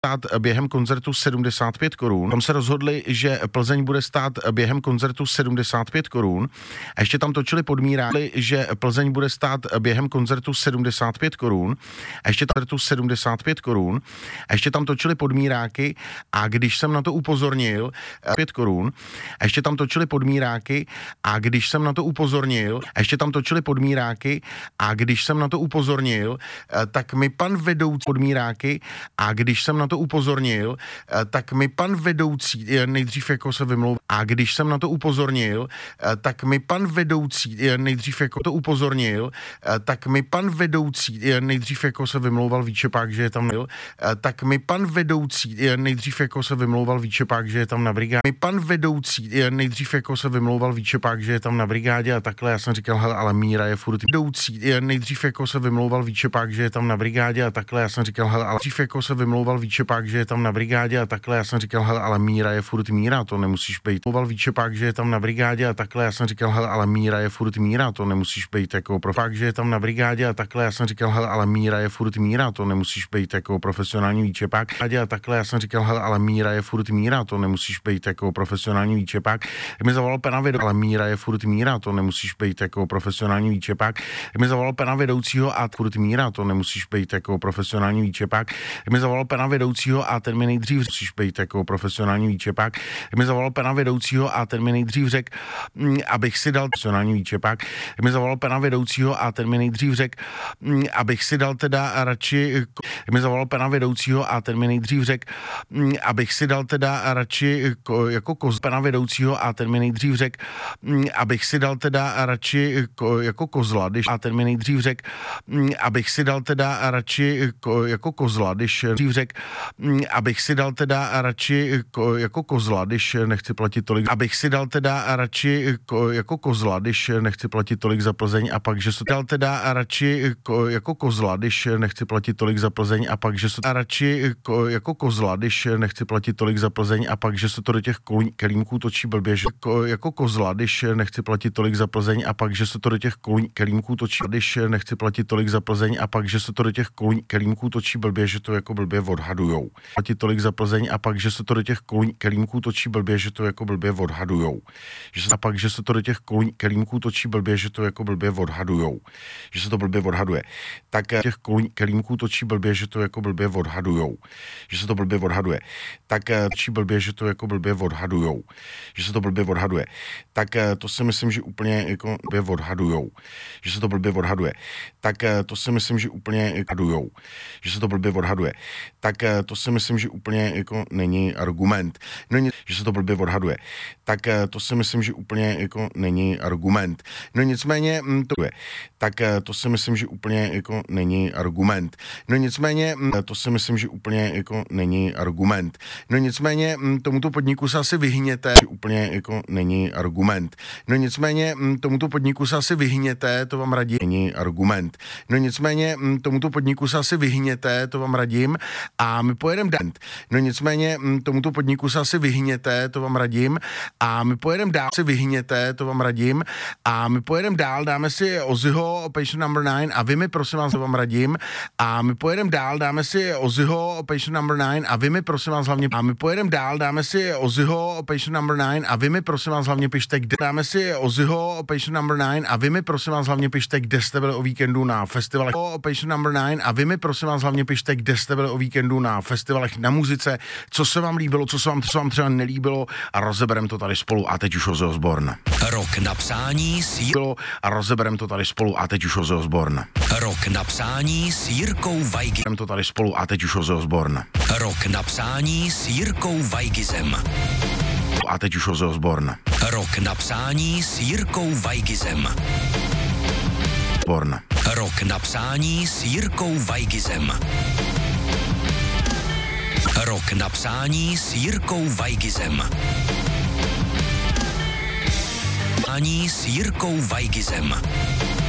stát během koncertu 75 korun. Tam se rozhodli, že Plzeň bude stát během koncertu 75 korun. A ještě tam točili podmíráky, že Plzeň bude stát během koncertu 75 korun. A ještě tam 75 korun. A ještě tam točili podmíráky a když jsem na to upozornil 5 korun. A ještě tam točili podmíráky a když jsem na to upozornil, a ještě tam točili podmíráky a když jsem na to upozornil, tak mi pan vedoucí podmíráky a když jsem na to upozornil, tak mi pan vedoucí nejdřív jako se vymlouval a když jsem na to upozornil, tak mi pan vedoucí nejdřív jako to upozornil, tak mi pan vedoucí nejdřív jako se vymlouval Výčepák, že je tam tak mi pan vedoucí nejdřív jako se vymlouval Výčepák, že je tam na brigádě. Mi pan vedoucí nejdřív jako se vymlouval Výčepák, že je tam na brigádě a takhle. Já jsem říkal, hele, ale Míra je furt vedoucí nejdřív jako se vymlouval Výčepák, že je tam na brigádě a takhle. Já jsem říkal, hele, ale dřív jako se vymlouval Výčepák, že je tam na brigádě a takhle. Já jsem říkal, hele, ale Míra je furt Míra, to nemusíš být. Mlouval Výčepák, že je tam na brigádě a takhle. Já jsem říkal, hele, ale Míra je furt Míra, to nemusíš být jako profák, že je tam na brigádě a takhle. Já jsem říkal, hele, ale Míra je furt Míra, to nemusíš být jako profesionální Výčepák. A takhle. Já jsem říkal, hele, ale Míra je furt Míra, to nemusíš být jako profesionální Výčepák. Mi zavolal pana vedoucího, ale Míra je furt Míra, to nemusíš být jako profesionální Výčepák. Mi zavolal pana vedoucího a furt Míra, to nemusíš být jako profesionální Výčepák. Mi zavolal pana vedoucího a ten mi nejdřív musíš být jako profesionální Výčepák. Mi zavolal pana vedoucího a ten mi nejdřív řekl, abych si dal profesionální Výčepák. Mi zavolal pana vedoucího a ten mi nejdřív řekl, abych si dal teda radši, mi zavolal pana vedoucího a ten mi nejdřív řekl, abych si dal teda radši jako pana vedoucího a ten mi nejdřív řekl, abych si dal teda radši jako kozla, když a ten mi nejdřív řekl, abych si dal teda radši jako kozla, když nejdřív řekl, abych si dal teda radši jako kozla, když nechci platit tolik, abych si dal teda radši jako kozla, když nechci platit tolik za Plzeň a pak, že se dal teda radši jako kozla, když nechci platit tolik za Plzeň a pak, že se radši jako kozla, když nechci platit tolik za Plzeň a pak, že se to do těch kelímků točí blbě, že jako kozla, když nechci platit tolik za Plzeň a pak, že se to do těch kelímků točí, když nechci platit tolik za Plzeň a pak, že se to do těch kelímků točí blbě, že to jako blbě odhadujou. Platit tolik za Plzeň a pak, že se to do těch kelímků točí blbě, že to jako blbě odhadujou. A pak, že se to do těch kelímků točí blbě, že to jako blbě odhadujou. Že se to blbě odhaduje. Tak těch kelímků točí blbě, že to jako blbě odhadujou. Že se to blbě odhaduje. Tak točí blbě, že to jako blbě odhadujou. Že se to blbě odhaduje. Tak to si myslím, že úplně jako blbě odhadujou. Že se to blbě odhaduje. Tak to si myslím, že úplně jako odhadujou. Že se to blbě odhaduje. Tak to si myslím, že úplně jako není argument. No, že se to blbě odhaduje. Tak to si myslím, že úplně jako není argument. No nicméně to je. Tak to si myslím, že úplně jako není argument. No nicméně to si myslím, že úplně jako není argument. No nicméně tomuto podniku se asi vyhněte, úplně jako není argument. No nicméně tomuto podniku se asi vyhněte, to vám radím, není argument. No nicméně tomuto podniku se asi vyhněte, to vám radím a my pojedeme dál. No nicméně tomuto podniku se asi vyhněte, to vám radím a my pojedeme dál, si vyhněte, to vám radím a my pojedeme dál, dáme si Ozzyho Patient Number 9 a vy mi prosím vás, to vám radím a my pojedeme dál, dáme si Ozzyho Patient Number 9 a vy mi prosím vás hlavně a my pojedeme dál, dáme si Ozzyho Patient Number 9 a vy mi prosím vás hlavně pište, kde dáme si Ozzyho Patient Number 9 a vy mi prosím vás hlavně pište, kde jste byli o víkendu na festivalech Patient Number 9 a vy mi prosím vás hlavně pište, kde jste byli o víkendu na festivalech na muzice, co se vám líbilo, co se vám třeba nelíbilo a rozebereme to tady spolu a teď už Ozzy Osbourne. Rok na psání a rozebereme to tady spolu a teď už Ozzy Osbourne. Rok na psání s Jirkou Vajgizem. To tady spolu a teď už Ozzy Osbourne. Rok na psání s Jirkou Vajgizem. A teď už Ozzy Osbourne. Rok na psání s Jirkou Vajgizem. Osbourne. Rok na psání s Jirkou Vajgizem. Rok na psání s Jirkou Vajgizem. Psání s Jirkou Vajgizem.